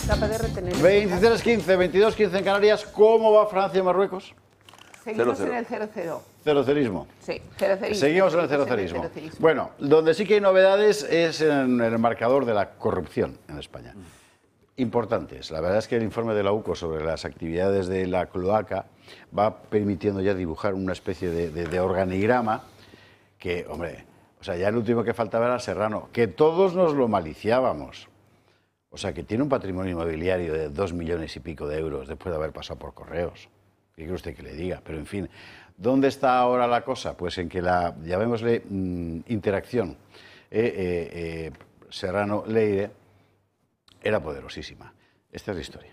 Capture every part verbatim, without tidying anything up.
Capaz de retener. veintitrés quince, veintidós quince en Canarias. ¿Cómo va Francia-Marruecos? Seguimos en el cero cero. Cero cerismo. Sí, cero cerismo. Seguimos en el cero cerismo. Bueno, donde sí que hay novedades es en el marcador de la corrupción en España. Importantes. La verdad es que el informe de la U C O sobre las actividades de la cloaca va permitiendo ya dibujar una especie de, de, de organigrama que, hombre, o sea, ya el último que faltaba era Serrano, que todos nos lo maliciábamos. O sea, que tiene un patrimonio inmobiliario de dos millones y pico de euros después de haber pasado por Correos. ¿Qué quiere usted que le diga? Pero, en fin, ¿dónde está ahora la cosa? Pues en que la, llamémosle, mmm, interacción eh, eh, eh, Serrano-Leire era poderosísima. Esta es la historia.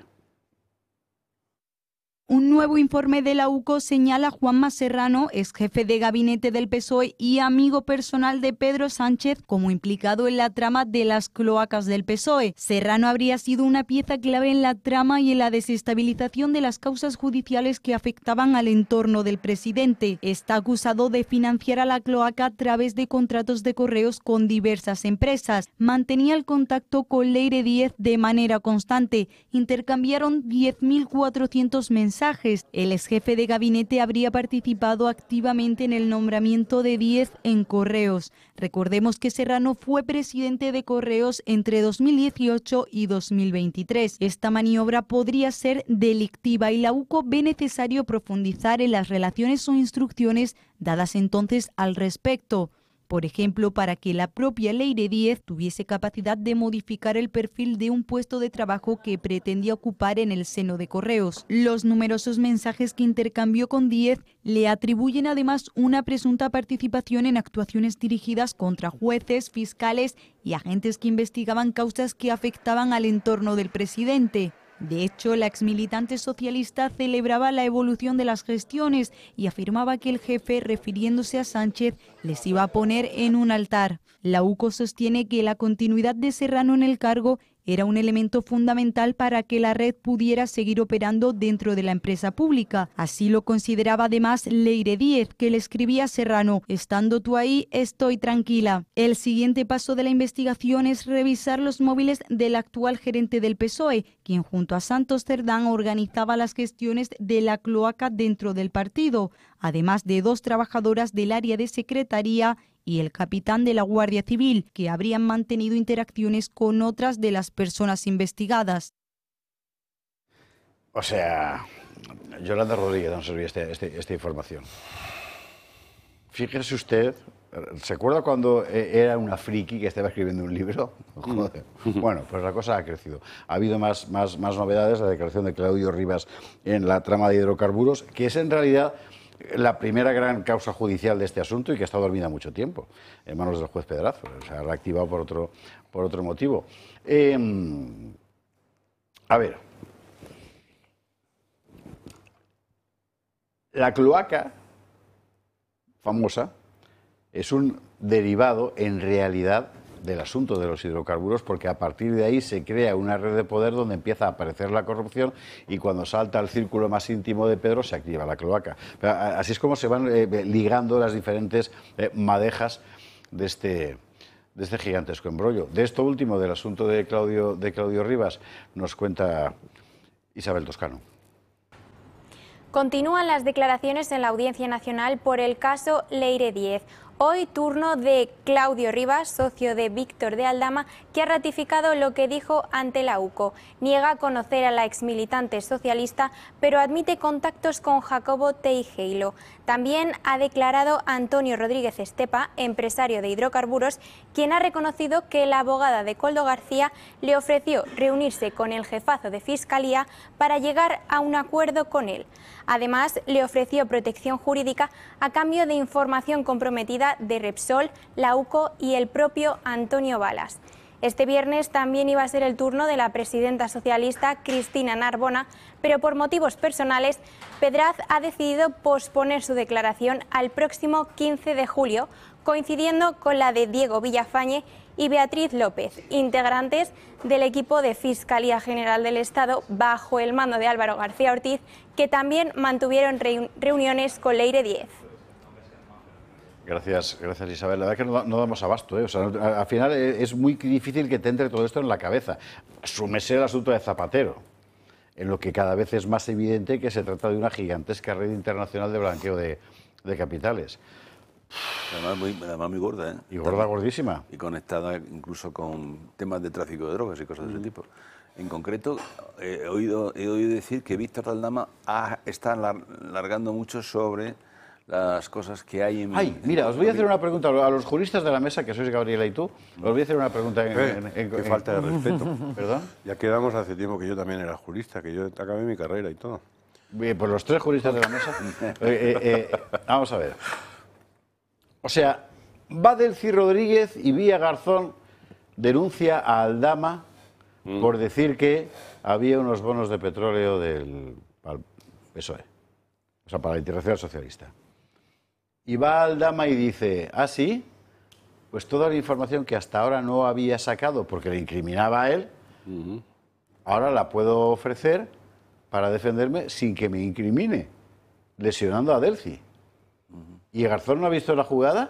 Un nuevo informe de la U C O señala a Juanma Serrano, ex jefe de gabinete del P S O E y amigo personal de Pedro Sánchez, como implicado en la trama de las cloacas del P S O E. Serrano habría sido una pieza clave en la trama y en la desestabilización de las causas judiciales que afectaban al entorno del presidente. Está acusado de financiar a la cloaca a través de contratos de correos con diversas empresas. Mantenía el contacto con Leire Díez de manera constante. Intercambiaron diez mil cuatrocientos mensajes. El ex jefe de gabinete habría participado activamente en el nombramiento de Díez en Correos. Recordemos que Serrano fue presidente de Correos entre dos mil dieciocho y dos mil veintitrés. Esta maniobra podría ser delictiva y la U C O ve necesario profundizar en las relaciones o instrucciones dadas entonces al respecto. Por ejemplo, para que la propia Leire Díez tuviese capacidad de modificar el perfil de un puesto de trabajo que pretendía ocupar en el seno de Correos. Los numerosos mensajes que intercambió con Díez le atribuyen además una presunta participación en actuaciones dirigidas contra jueces, fiscales y agentes que investigaban causas que afectaban al entorno del presidente. De hecho, la exmilitante socialista celebraba la evolución de las gestiones y afirmaba que el jefe, refiriéndose a Sánchez, les iba a poner en un altar. La U C O sostiene que la continuidad de Serrano en el cargo era un elemento fundamental para que la red pudiera seguir operando dentro de la empresa pública. Así lo consideraba además Leire Díez, que le escribía a Serrano: estando tú ahí, estoy tranquila. El siguiente paso de la investigación es revisar los móviles del actual gerente del P S O E, quien junto a Santos Cerdán organizaba las gestiones de la cloaca dentro del partido, además de dos trabajadoras del área de secretaría y el capitán de la Guardia Civil, que habrían mantenido interacciones con otras de las personas investigadas. O sea, Yolanda Rodríguez nos servía este, este, esta información. Fíjese usted, ¿se acuerda cuando era una friki que estaba escribiendo un libro? Joder. Bueno, pues la cosa ha crecido. Ha habido más, más, más novedades, la declaración de Claudio Rivas en la trama de hidrocarburos, que es en realidad la primera gran causa judicial de este asunto y que ha estado dormida mucho tiempo en manos del juez Pedrazo. Se ha reactivado por otro, por otro motivo. Eh, a ver, la cloaca famosa es un derivado en realidad del asunto de los hidrocarburos, porque a partir de ahí se crea una red de poder donde empieza a aparecer la corrupción y cuando salta al círculo más íntimo de Pedro se activa la cloaca. Pero así es como se van eh, ligando las diferentes eh, madejas de este, de este gigantesco embrollo. De esto último, del asunto de Claudio, de Claudio Rivas, nos cuenta Isabel Toscano. Continúan las declaraciones en la Audiencia Nacional por el caso Leire Díez. Hoy turno de Claudio Rivas, socio de Víctor de Aldama, que ha ratificado lo que dijo ante la U C O. Niega conocer a la exmilitante socialista, pero admite contactos con Jacobo Teijeiro. También ha declarado Antonio Rodríguez Estepa, empresario de hidrocarburos, quien ha reconocido que la abogada de Koldo García le ofreció reunirse con el jefazo de Fiscalía para llegar a un acuerdo con él. Además, le ofreció protección jurídica a cambio de información comprometida de Repsol, la U C O y el propio Antonio Balas. Este viernes también iba a ser el turno de la presidenta socialista Cristina Narbona, pero por motivos personales, Pedraz ha decidido posponer su declaración al próximo quince de julio, coincidiendo con la de Diego Villafañe y Beatriz López, integrantes del equipo de Fiscalía General del Estado bajo el mando de Álvaro García Ortiz, que también mantuvieron reuniones con Leire Díez. Gracias, gracias Isabel. La verdad es que no, no damos abasto, ¿eh? O sea, no, al final es muy difícil que te entre todo esto en la cabeza. Súmese el asunto de Zapatero, en lo que cada vez es más evidente que se trata de una gigantesca red internacional de blanqueo de, de capitales. Además muy, además muy gorda, ¿eh? Y gorda, gordísima. Y conectada incluso con temas de tráfico de drogas y cosas de ese tipo. En concreto, eh, he, oído, he oído decir que Víctor de Aldama ha, está lar, largando mucho sobre las cosas que hay en... Ay, mira, os voy a hacer una pregunta a los juristas de la mesa, que sois Gabriela y tú, os voy a hacer una pregunta en... Eh, en, en, qué en, falta de respeto. ¿Perdón? Ya quedamos hace tiempo que yo también era jurista, que yo acabé mi carrera y todo. Bien, pues los tres juristas de la mesa... eh, eh, eh, vamos a ver. O sea, va Delcy Rodríguez y Vía Garzón denuncia a Aldama mm. por decir que había unos bonos de petróleo del P S O E, o sea, para la Internacional Socialista. Y va Aldama y dice, ¿ah, sí? Pues toda la información que hasta ahora no había sacado porque le incriminaba a él, uh-huh. ahora la puedo ofrecer para defenderme sin que me incrimine, lesionando a Delcy. Uh-huh. ¿Y Garzón no ha visto la jugada?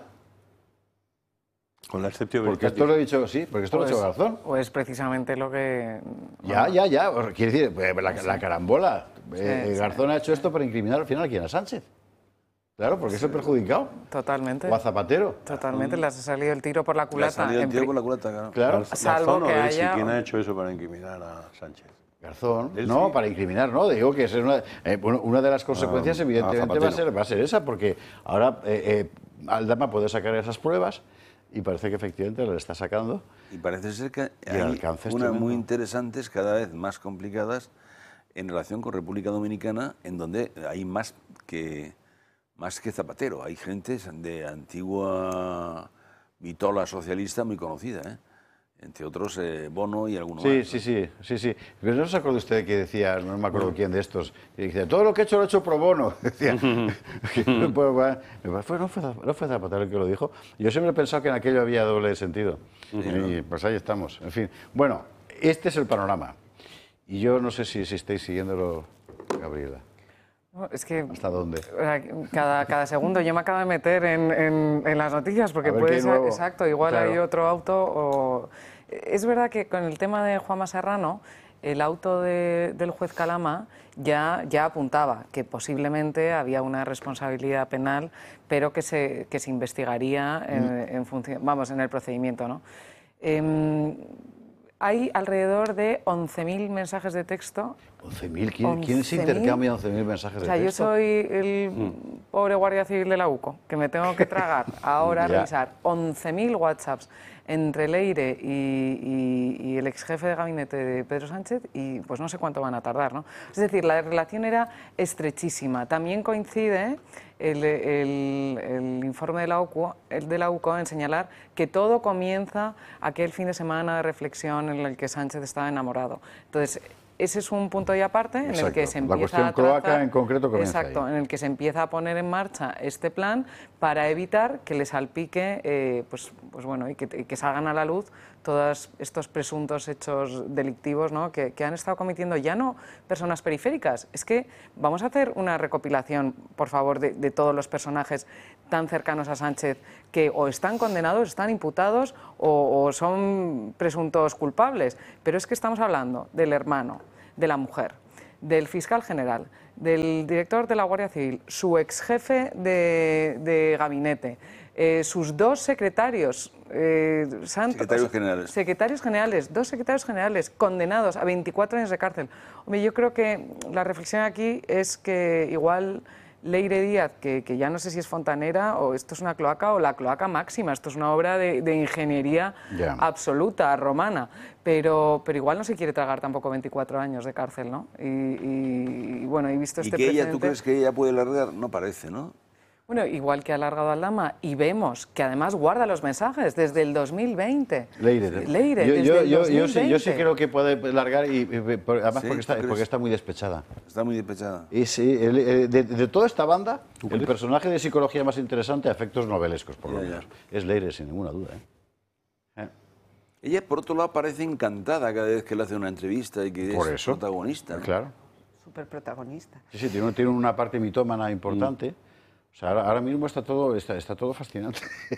Con la excepción... Porque esto lo he dicho, sí, porque esto o lo ha hecho es, Garzón. O es precisamente lo que... Ya, ya, ya. Quiere decir, la, la carambola. Sí, eh, Garzón sí. ha hecho esto para incriminar al final a quién, a Sánchez. Claro, porque es el perjudicado. Totalmente. O a Zapatero. Totalmente, le ha salido el tiro por la culata. Le ha salido el tiro por la culata, claro. claro. Salvo Garzón, que o haya... ¿quién ha hecho eso para incriminar a Sánchez? Garzón. Él No, sí. para incriminar, no. Digo que es una, eh, bueno, una de las consecuencias, Ah, evidentemente, ah, va, a ser, va a ser esa, porque ahora eh, eh, Aldama puede sacar esas pruebas y parece que efectivamente le está sacando. Y parece ser que Y hay alcance es unas tremendo. muy interesantes, cada vez más complicadas, en relación con República Dominicana, en donde hay más que... Más que Zapatero, hay gente de antigua vitola socialista muy conocida, ¿eh? Entre otros eh, Bono y alguno Sí, más. sí, sí, sí, sí. Pero no se acuerda usted que decía, no me acuerdo quién de estos, que decía, todo lo que he hecho lo he hecho pro bono. Decía, pues, bueno, no, fue, no fue Zapatero el que lo dijo. Yo siempre he pensado que en aquello había doble sentido. Sí, y ¿no? Pues ahí estamos. En fin, bueno, este es el panorama. Y yo no sé si, si estáis siguiéndolo, Gabriela. No, es que ¿Hasta dónde? Cada, cada segundo yo me acabo de meter en, en, en las noticias porque puede ser, exacto, igual claro. Hay otro auto o... Es verdad que con el tema de Juanma Serrano, el auto de, del juez Calama ya, ya apuntaba que posiblemente había una responsabilidad penal, pero que se, que se investigaría en, en función, vamos, en el procedimiento, ¿no? Eh, Hay alrededor de once mil mensajes de texto. ¿once mil? ¿Quién, ¿Quién se intercambia once mil mensajes de texto? O sea, texto? yo soy el mm. pobre guardia civil de la U C O, que me tengo que tragar ahora a revisar once mil WhatsApps entre Leire y, y, y el ex jefe de gabinete de Pedro Sánchez y pues no sé cuánto van a tardar, ¿no? Es decir, la relación era estrechísima. También coincide el, el, el informe de la, U C O, el de la U C O en señalar que todo comienza aquel fin de semana de reflexión en el que Sánchez estaba enamorado. Entonces, ese es un punto y aparte en Exacto. el que se empieza la cuestión a trazar, cloaca en concreto comienza exacto, ahí. En el que se empieza a poner en marcha este plan para evitar que le salpique, eh, pues, pues bueno, y que, y que salgan a la luz todos estos presuntos hechos delictivos, ¿no? que, que han estado cometiendo ya no personas periféricas. Es que vamos a hacer una recopilación, por favor, de, de todos los personajes tan cercanos a Sánchez que o están condenados, están imputados o, o son presuntos culpables. Pero es que estamos hablando del hermano, de la mujer, del fiscal general, del director de la Guardia Civil, su ex jefe de, de gabinete, eh, sus dos secretarios, eh, santo, secretarios generales. Secretarios generales, dos secretarios generales condenados a veinticuatro años de cárcel. Hombre, yo creo que la reflexión aquí es que igual Leire Díaz, que, que ya no sé si es fontanera o esto es una cloaca o la cloaca máxima, esto es una obra de, de ingeniería yeah. absoluta, romana, pero, pero igual no se quiere tragar tampoco veinticuatro años de cárcel, ¿no? Y, y, y bueno, he visto este ¿Y que precedente... ella, tú crees que ella puede largar? No parece, ¿no? Bueno, igual que ha alargado Aldama, y vemos que además guarda los mensajes desde el dos mil veinte. Leire, Leire yo, desde yo, el yo, dos mil veinte. Yo sí, yo sí creo que puede largar, y, y además ¿Sí? porque, está, porque está muy despechada. Está muy despechada. Y sí, el, el, de, de toda esta banda, el personaje de psicología más interesante a efectos novelescos, por lo ya, menos, ya. es Leire, sin ninguna duda. ¿eh? ¿Eh? Ella, por otro lado, parece encantada cada vez que le hace una entrevista y que por es eso, protagonista, ¿no? Claro. Súper protagonista. Sí, sí, tiene, tiene una parte mitómana importante. Mm. O sea, ahora, ahora mismo está todo, está, está todo fascinante.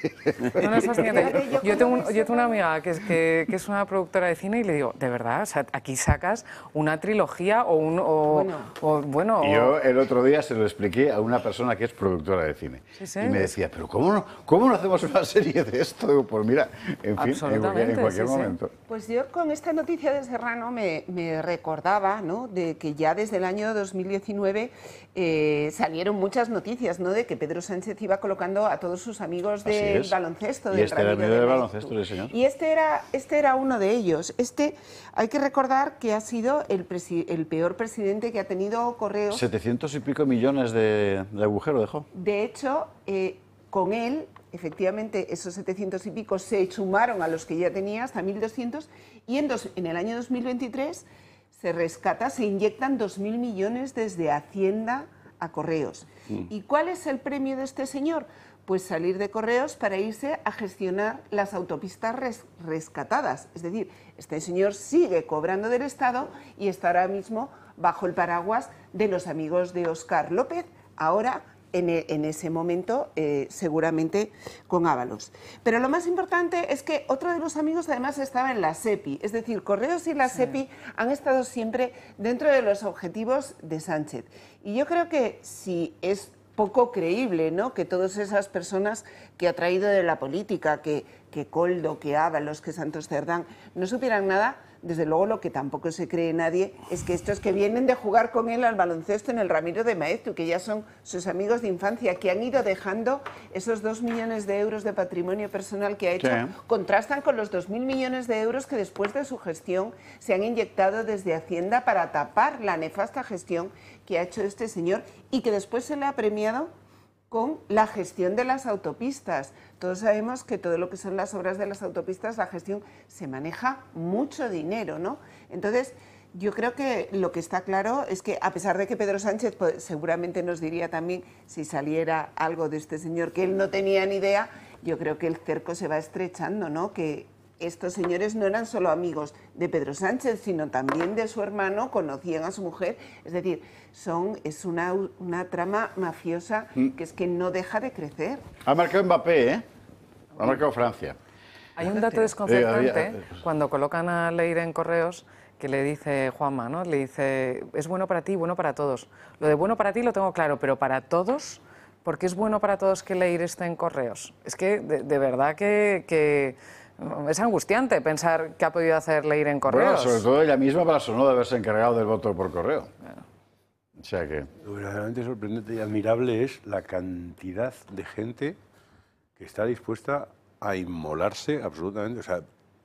No, no es fascinante. Yo tengo, un, yo tengo una amiga que es, que, que es una productora de cine y le digo, de verdad, o sea, aquí sacas una trilogía o un... O, bueno, o, bueno y yo el otro día se lo expliqué a una persona que es productora de cine. ¿Sí, sí? Y me decía, pero ¿cómo no, cómo no hacemos una serie de esto? Digo, pues mira, en fin, en cualquier, en cualquier sí, momento. Sí. Pues yo con esta noticia de Serrano me, me recordaba, ¿no?, de que ya desde el año dos mil diecinueve eh, salieron muchas noticias, ¿no?, de que Pedro Sánchez iba colocando a todos sus amigos del baloncesto. Y del este era el medio del baloncesto, sí, señor. Y este era, este era uno de ellos. Este, hay que recordar que ha sido el, el peor presidente que ha tenido Correos. setecientos y pico millones de, de agujero dejó. De hecho, eh, con él, efectivamente, esos setecientos y pico se sumaron a los que ya tenía, hasta mil doscientos, y en, dos, en el año dos mil veintitrés se rescata, se inyectan dos mil millones desde Hacienda a Correos. Mm. ¿Y cuál es el premio de este señor? Pues salir de Correos para irse a gestionar las autopistas res rescatadas. Es decir, este señor sigue cobrando del Estado y está ahora mismo bajo el paraguas de los amigos de Óscar López, ahora en, e en ese momento eh, seguramente con Ábalos. Pero lo más importante es que otro de los amigos además estaba en la SEPI, es decir, Correos y la sí. SEPI han estado siempre dentro de los objetivos de Sánchez. Y yo creo que si es poco creíble, ¿no?, que todas esas personas que ha traído de la política, que, que Koldo, que Ábalos, que Santos Cerdán, no supieran nada, desde luego lo que tampoco se cree nadie es que estos que vienen de jugar con él al baloncesto en el Ramiro de Maeztu, que ya son sus amigos de infancia, que han ido dejando esos dos millones de euros de patrimonio personal que ha hecho, sí. contrastan con los dos mil millones de euros que después de su gestión se han inyectado desde Hacienda para tapar la nefasta gestión que ha hecho este señor y que después se le ha premiado con la gestión de las autopistas. Todos sabemos que todo lo que son las obras de las autopistas, la gestión, se maneja mucho dinero, ¿no? Entonces, yo creo que lo que está claro es que, a pesar de que Pedro Sánchez pues, seguramente nos diría también, si saliera algo de este señor que él no tenía ni idea, yo creo que el cerco se va estrechando, ¿no? Que estos señores no eran solo amigos de Pedro Sánchez, sino también de su hermano, conocían a su mujer, es decir, son, es una, una trama mafiosa que es que no deja de crecer. Ha marcado Mbappé, ¿eh? Ha marcado Francia. Hay un dato desconcertante, cuando colocan a Leire en Correos, que le dice Juanma, ¿no?, le dice, es bueno para ti, bueno para todos. Lo de bueno para ti lo tengo claro, pero para todos, ¿por qué es bueno para todos que Leire esté en Correos? Es que, de, de verdad que... que es angustiante pensar qué ha podido hacer Leire en Correos. Bueno, sobre todo ella misma para sonó de haberse encargado del voto por correo. Bueno. O sea que... Lo verdaderamente sorprendente y admirable es la cantidad de gente que está dispuesta a inmolarse absolutamente, o sea,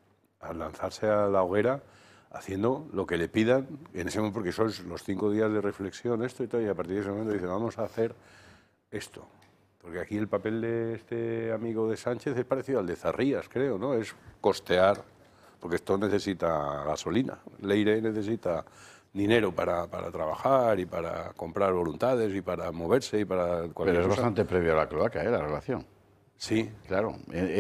a lanzarse a la hoguera haciendo lo que le pidan en ese momento, porque son los cinco días de reflexión, esto y todo, y a partir de ese momento dicen, vamos a hacer esto. Porque aquí el papel de este amigo de Sánchez es parecido al de Zarrías, creo, ¿no? Es costear, porque esto necesita gasolina. Leire necesita dinero para, para trabajar y para comprar voluntades y para moverse y para cualquier Pero es cosa. bastante previo a la cloaca, ¿eh?, la relación. Sí. Claro.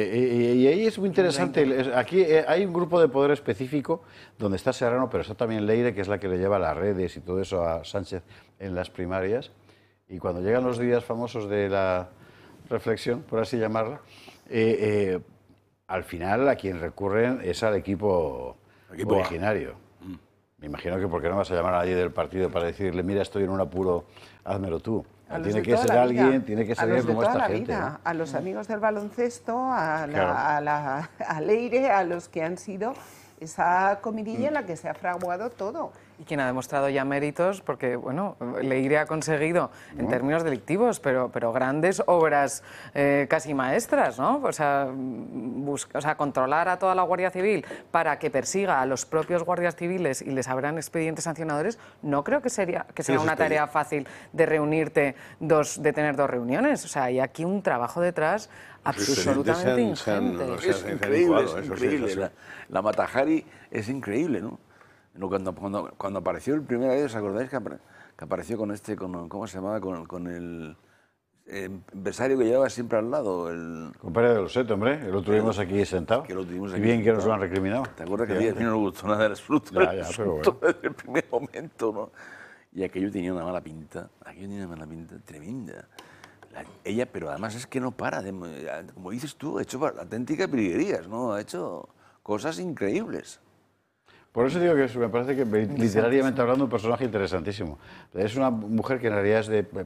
Y ahí es muy interesante. Aquí hay un grupo de poder específico donde está Serrano, pero está también Leire, que es la que le lleva las redes y todo eso a Sánchez en las primarias. Y cuando llegan los días famosos de la reflexión, por así llamarla, eh, eh, al final a quien recurren es al equipo, equipo originario. Mm. Me imagino que porque no vas a llamar a nadie del partido para decirle, mira, estoy en un apuro, házmelo tú. Tiene que ser alguien, tiene que ser como esta gente. ¿No? A los amigos del baloncesto, a, la, claro. a, la, a Leire, a los que han sido esa comidilla en la que se ha fraguado todo. Y quien ha demostrado ya méritos, porque, bueno, Leire ha conseguido, en términos delictivos, pero, pero grandes obras eh, casi maestras, ¿no? O sea, busca, o sea, controlar a toda la Guardia Civil para que persiga a los propios guardias civiles y les abran expedientes sancionadores, no creo que, sería, que sea una tarea fácil de reunirte, dos, de tener dos reuniones. O sea, hay aquí un trabajo detrás absolutamente ingente. Es increíble, es increíble. La, la Matajari es increíble, ¿no? Cuando, cuando, cuando apareció el primer día, ¿os acordáis que, que apareció con este, con, ¿cómo se llamaba? Con, con el eh, empresario que llevaba siempre al lado. El... Compadre de los Seto, hombre, lo tuvimos aquí sentado. Que lo tuvimos aquí y bien sentado. Que nos lo han recriminado. ¿Te acuerdas que a mí no me gustó nada del fruto? Ya, ya, pero bueno. Desde el primer momento, ¿no? Y aquello tenía una mala pinta, aquello tenía una mala pinta tremenda. La- ella, pero además es que no para, de, como dices tú, ha hecho auténticas virguerías, ¿no? Ha hecho cosas increíbles. Por eso digo que es- me parece que literariamente hablando un personaje interesantísimo. Es una mujer que en realidad es de eh,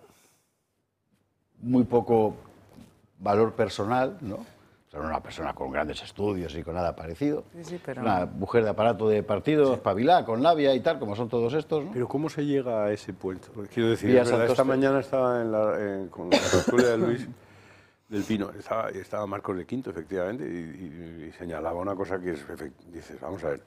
muy poco valor personal, ¿no? O sea, no una persona con grandes estudios y con nada parecido. Sí, sí, pero- Una mujer de aparato de partido, espabilada, con labia y tal, como son todos estos, ¿no? Pero ¿cómo se llega a ese puerto? Quiero decir, Vía es verdad, Santos esta Te- mañana estaba en la, en- con la tertulia de Luis del Pino, estaba, estaba Marcos de Quinto, efectivamente, y, y- y señalaba una cosa que es, efect- dices, vamos a ver,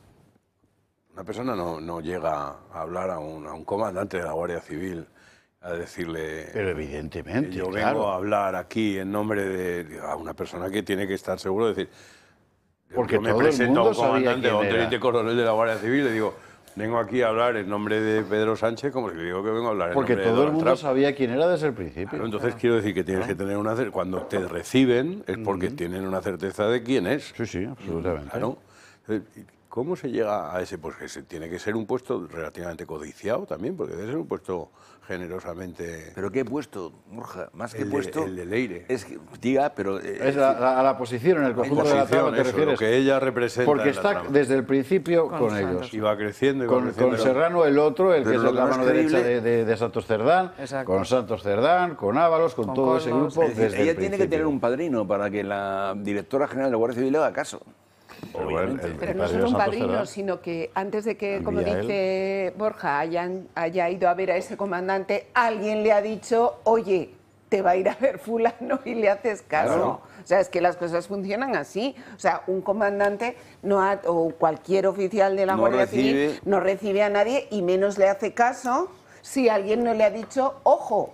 una persona no, no llega a hablar a un, a un comandante de la Guardia Civil a decirle... Pero evidentemente, que yo vengo claro. a hablar aquí en nombre de, de a una persona que tiene que estar seguro de decir... Porque yo me todo el presento a mundo un sabía comandante o un quién era. teniente coronel de la Guardia Civil y le digo, vengo aquí a hablar en nombre de Pedro Sánchez, como si le digo que vengo a hablar en Porque nombre de todo el Donald mundo Trump. sabía quién era desde el principio. Claro, entonces quiero decir que tienes que tener una... cer- Cuando te reciben es porque tienen una certeza de quién es. Sí, sí, absolutamente. Claro. Entonces, ¿cómo se llega a ese? Pues que se, tiene que ser un puesto relativamente codiciado también, porque debe ser un puesto generosamente... ¿Pero qué puesto, Borja? Más que El de- puesto... el de Leire. Es que, diga, pero... eh, Es la- la- a la posición en el conjunto de la trama, ¿te eso, refieres? lo que ella representa Porque en la está trama. desde el principio con, Con ellos. Santos. Iba creciendo, iba Con, creciendo. con Serrano el otro, el que Pero es lo que la no es mano derecha creíble- de, de- de Santos Cerdán, Exacto. con Santos Cerdán, con Ábalos, con, Con todo ese Coldos. grupo es decir, desde ella el tiene que principio. tener un padrino para que la directora general de la Guardia Civil le haga caso. Pero bueno, Obviamente. el- Pero el no padre solo de un Santos padrino, Cerdán. sino que antes de que, Envía como él. dice Borja, hayan, haya ido a ver a ese comandante, alguien le ha dicho, oye, te va a ir a ver fulano y le haces caso. Claro. O sea, es que las cosas funcionan así. O sea, un comandante no ha- o cualquier oficial de la No Guardia recibe- Civil no recibe a nadie y menos le hace caso si alguien no le ha dicho, ojo.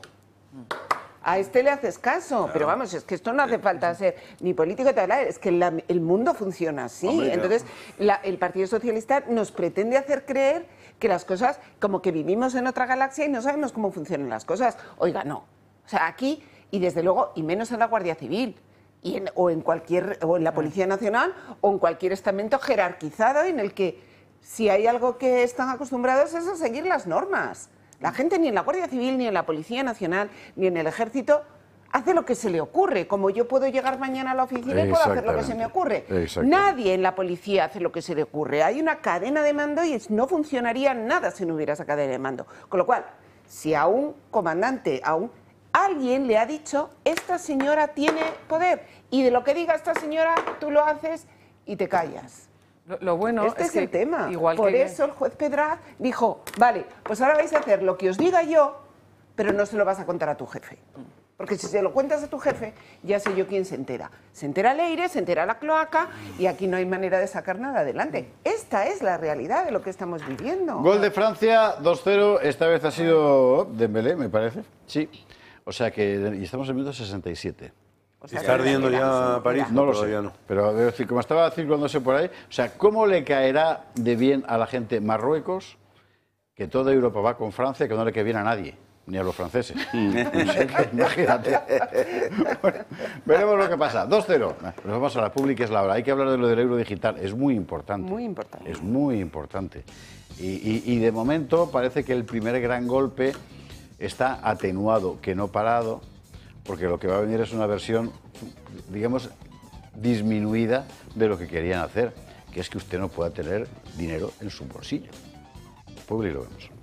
A este le haces caso, pero vamos, es que esto no hace falta ser ni político ni tal, es que la- el mundo funciona así. Hombre, claro. Entonces, la- el Partido Socialista nos pretende hacer creer que las cosas, como que vivimos en otra galaxia y no sabemos cómo funcionan las cosas. Oiga, no. O sea, aquí, y desde luego, y menos en la Guardia Civil, y en- o en cualquier, o en la Policía Nacional, o en cualquier estamento jerarquizado en el que si hay algo que están acostumbrados es a seguir las normas. La gente ni en la Guardia Civil, ni en la Policía Nacional, ni en el Ejército hace lo que se le ocurre. Como yo puedo llegar mañana a la oficina y puedo hacer lo que se me ocurre. Exactamente. Nadie en la policía hace lo que se le ocurre. Hay una cadena de mando y es- no funcionaría nada si no hubiera esa cadena de mando. Con lo cual, si a un comandante, a un alguien le ha dicho, esta señora tiene poder, y de lo que diga esta señora, tú lo haces y te callas. Lo, lo bueno Este es, que el tema. Igual Por que, eso el juez Pedraz dijo, vale, pues ahora vais a hacer lo que os diga yo, pero no se lo vas a contar a tu jefe. Porque si se lo cuentas a tu jefe, ya sé yo quién se entera. Se entera Leire, se entera la cloaca, y aquí no hay manera de sacar nada adelante. Esta es la realidad de lo que estamos viviendo. Gol de Francia, dos cero, esta vez ha sido Dembélé, me parece. Sí. O sea que y estamos en minuto sesenta y siete. O sea, ¿Está ardiendo era- ya París? No lo sé, Todavía no. pero es decir, como estaba circulándose por ahí, o sea, ¿cómo le caerá de bien a la gente Marruecos que toda Europa va con Francia, que no le cae bien a nadie, ni a los franceses? O sea, que imagínate. Bueno, veremos lo que pasa. dos cero. Nos vamos a la pública, es la hora. Hay que hablar de lo del euro digital, es muy importante. Muy importante. Es muy importante. Y, y- y de momento parece que el primer gran golpe está atenuado, que no parado, porque lo que va a venir es una versión, digamos, disminuida de lo que querían hacer, que es que usted no pueda tener dinero en su bolsillo. Publi, lo vemos.